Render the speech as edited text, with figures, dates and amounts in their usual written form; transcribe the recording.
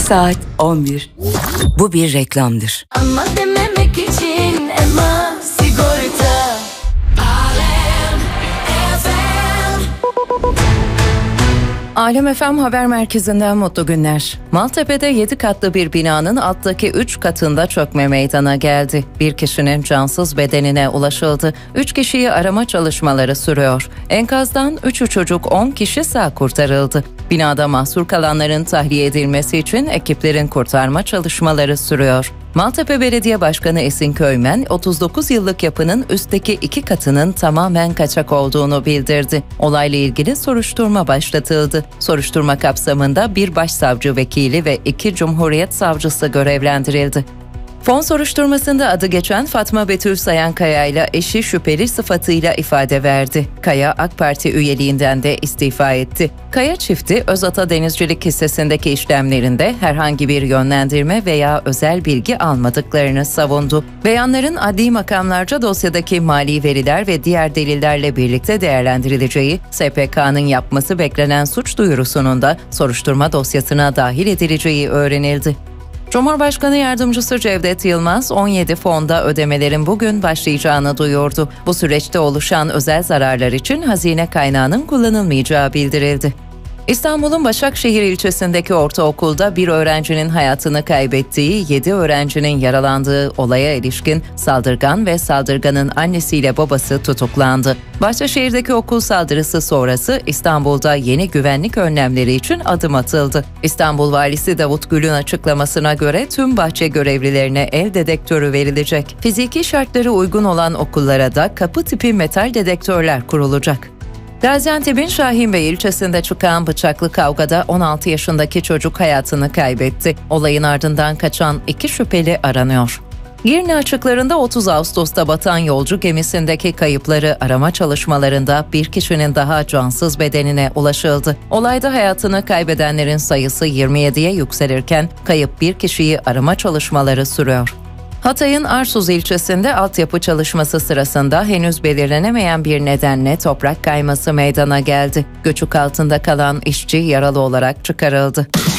Saat 11. Bu bir reklamdır. Ama dememek için Ema Sigorta. Alem FM Haber Merkezi'nden mutlu günler. Maltepe'de 7 katlı bir binanın alttaki 3 katında çökme meydana geldi. Bir kişinin cansız bedenine ulaşıldı. 3 kişiyi arama çalışmaları sürüyor. Enkazdan 3 çocuk 10 kişi sağ kurtarıldı. Binada mahsur kalanların tahliye edilmesi için ekiplerin kurtarma çalışmaları sürüyor. Maltepe Belediye Başkanı Esin Köymen, 39 yıllık yapının üstteki 2 katının tamamen kaçak olduğunu bildirdi. Olayla ilgili soruşturma başlatıldı. Soruşturma kapsamında bir başsavcı vekili ve 2 Cumhuriyet savcısı görevlendirildi. Fon soruşturmasında adı geçen Fatma Betül Sayankaya ile eşi şüpheli sıfatıyla ifade verdi. Kaya, AK Parti üyeliğinden de istifa etti. Kaya çifti, Özata Denizcilik hissesindeki işlemlerinde herhangi bir yönlendirme veya özel bilgi almadıklarını savundu. Beyanların adli makamlarca dosyadaki mali veriler ve diğer delillerle birlikte değerlendirileceği, SPK'nın yapması beklenen suç duyurusunun da soruşturma dosyasına dahil edileceği öğrenildi. Cumhurbaşkanı Yardımcısı Cevdet Yılmaz, 17 fonda ödemelerin bugün başlayacağını duyurdu. Bu süreçte oluşan özel zararlar için hazine kaynağının kullanılmayacağı bildirildi. İstanbul'un Başakşehir ilçesindeki ortaokulda bir öğrencinin hayatını kaybettiği, 7 öğrencinin yaralandığı olaya ilişkin saldırgan ve saldırganın annesiyle babası tutuklandı. Bahçeşehir'deki okul saldırısı sonrası İstanbul'da yeni güvenlik önlemleri için adım atıldı. İstanbul Valisi Davut Gül'ün açıklamasına göre tüm bahçe görevlilerine el dedektörü verilecek. Fiziki şartları uygun olan okullara da kapı tipi metal dedektörler kurulacak. Gaziantep'in Şahinbey ilçesinde çıkan bıçaklı kavgada 16 yaşındaki çocuk hayatını kaybetti. Olayın ardından kaçan 2 şüpheli aranıyor. Girne açıklarında 30 Ağustos'ta batan yolcu gemisindeki kayıpları arama çalışmalarında bir kişinin daha cansız bedenine ulaşıldı. Olayda hayatını kaybedenlerin sayısı 27'ye yükselirken kayıp bir kişiyi arama çalışmaları sürüyor. Hatay'ın Arsuz ilçesinde altyapı çalışması sırasında henüz belirlenemeyen bir nedenle toprak kayması meydana geldi. Göçük altında kalan işçi yaralı olarak çıkarıldı.